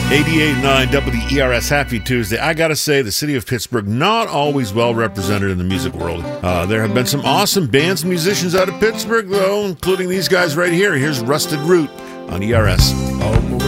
88.9 WERS, happy Tuesday. I gotta say, the city of Pittsburgh, not always well represented in the music world. There have been some awesome bands and musicians out of Pittsburgh, though, including these guys right here. Here's Rusted Root on ERS. All moving